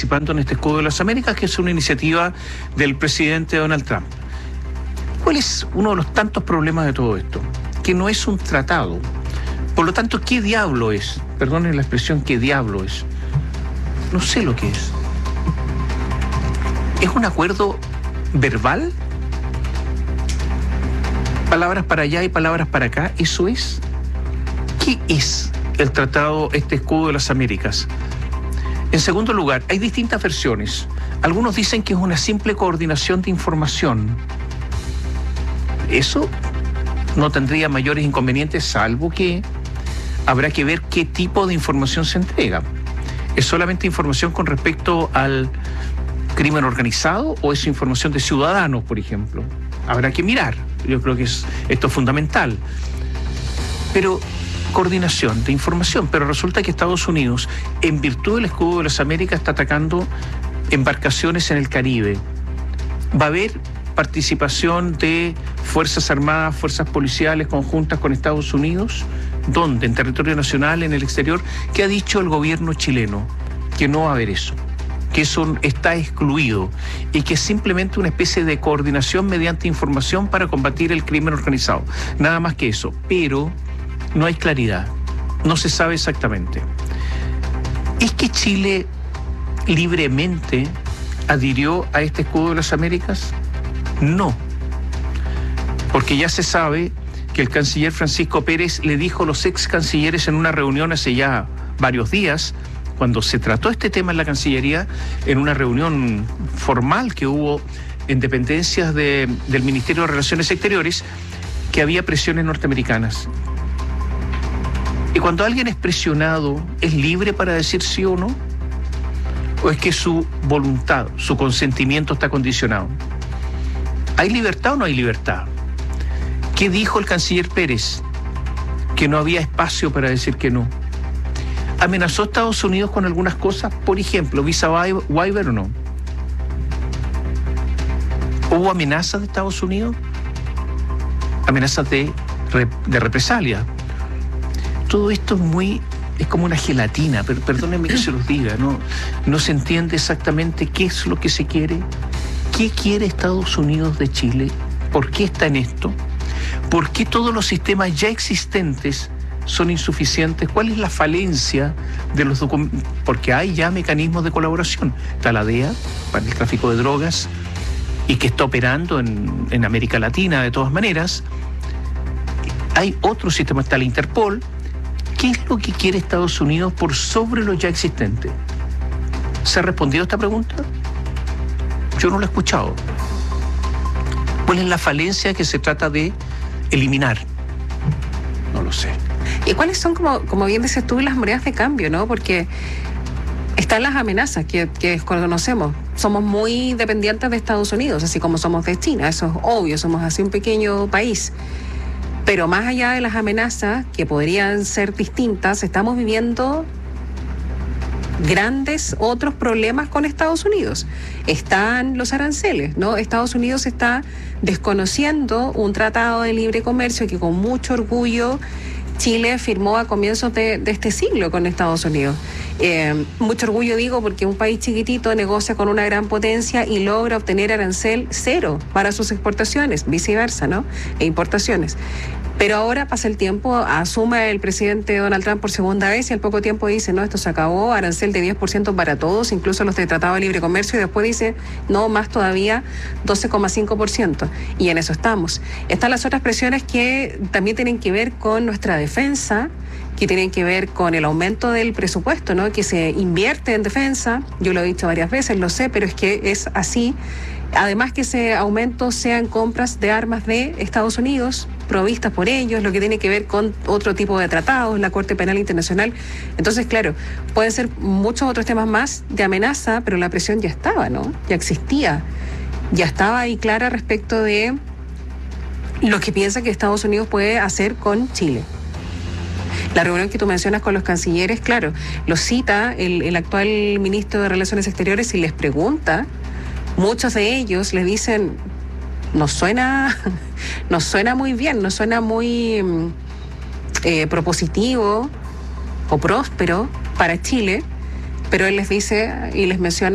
participando en este Escudo de las Américas, que es una iniciativa del presidente Donald Trump. ¿Cuál es uno de los tantos problemas de todo esto? Que no es un tratado. Por lo tanto, ¿qué diablo es? Perdonen la expresión, ¿qué diablo es? No sé lo que es. ¿Es un acuerdo verbal? Palabras para allá y palabras para acá, ¿eso es? ¿Qué es el tratado, este Escudo de las Américas? En segundo lugar, hay distintas versiones. Algunos dicen que es una simple coordinación de información. Eso no tendría mayores inconvenientes, salvo que habrá que ver qué tipo de información se entrega. ¿Es solamente información con respecto al crimen organizado o es información de ciudadanos, por ejemplo? Habrá que mirar. Yo creo que esto es fundamental. Pero coordinación de información. Pero resulta que Estados Unidos, en virtud del Escudo de las Américas, está atacando embarcaciones en el Caribe. Va a haber participación de Fuerzas Armadas, Fuerzas Policiales conjuntas con Estados Unidos. ¿Dónde? En territorio nacional, en el exterior. ¿Qué ha dicho el gobierno chileno? Que no va a haber eso, que eso está excluido y que es simplemente una especie de coordinación mediante información para combatir el crimen organizado. Nada más que eso, pero no hay claridad, no se sabe exactamente. ¿Es que Chile libremente adhirió a este Escudo de las Américas? No, porque ya se sabe que el canciller Francisco Pérez le dijo a los ex cancilleres en una reunión hace ya varios días, cuando se trató este tema en la Cancillería, en una reunión formal que hubo en dependencias del Ministerio de Relaciones Exteriores, que había presiones norteamericanas. Y cuando alguien es presionado, ¿es libre para decir sí o no? ¿O es que su voluntad, su consentimiento está condicionado? ¿Hay libertad o no hay libertad? ¿Qué dijo el canciller Pérez? Que no había espacio para decir que no. ¿Amenazó a Estados Unidos con algunas cosas? Por ejemplo, visa waiver o no. ¿Hubo amenazas de Estados Unidos? Amenazas de represalia. Todo esto es como una gelatina, pero perdónenme que se los diga, no se entiende exactamente qué es lo que se quiere. ¿Qué quiere Estados Unidos de Chile? ¿Por qué está en esto? ¿Por qué todos los sistemas ya existentes son insuficientes? ¿Cuál es la falencia de los documentos? Porque hay ya mecanismos de colaboración. Está la DEA para el tráfico de drogas y que está operando en América Latina de todas maneras. Hay otro sistema, está la Interpol. ¿Qué es lo que quiere Estados Unidos por sobre lo ya existente? ¿Se ha respondido esta pregunta? Yo no lo he escuchado. ¿Cuál es la falencia que se trata de eliminar? No lo sé. ¿Y cuáles son, como bien dices tú, las monedas de cambio, no? Porque están las amenazas que conocemos. Somos muy dependientes de Estados Unidos, así como somos de China. Eso es obvio, somos así un pequeño país. Pero más allá de las amenazas, que podrían ser distintas, estamos viviendo grandes otros problemas con Estados Unidos. Están los aranceles, ¿no? Estados Unidos está desconociendo un tratado de libre comercio que con mucho orgullo Chile firmó a comienzos de este siglo con Estados Unidos. Mucho orgullo digo porque un país chiquitito negocia con una gran potencia y logra obtener arancel cero para sus exportaciones, viceversa, ¿no? E importaciones. Pero ahora pasa el tiempo, asume el presidente Donald Trump por segunda vez y al poco tiempo dice, no, esto se acabó, arancel de 10% para todos, incluso los de Tratado de Libre Comercio, y después dice, no, más todavía, 12,5%. Y en eso estamos. Están las otras presiones que también tienen que ver con nuestra defensa, que tienen que ver con el aumento del presupuesto, ¿no? Que se invierte en defensa, yo lo he dicho varias veces, lo sé, pero es que es así. Además que ese aumento sean compras de armas de Estados Unidos, provistas por ellos, lo que tiene que ver con otro tipo de tratados, la Corte Penal Internacional. Entonces, claro, pueden ser muchos otros temas más de amenaza, pero la presión ya estaba, ¿no? Ya existía, ya estaba ahí clara respecto de lo que piensa que Estados Unidos puede hacer con Chile. La reunión que tú mencionas con los cancilleres, claro, lo cita el actual ministro de Relaciones Exteriores y les pregunta. Muchos de ellos le dicen, nos suena muy bien, nos suena muy propositivo o próspero para Chile, pero él les dice y les menciona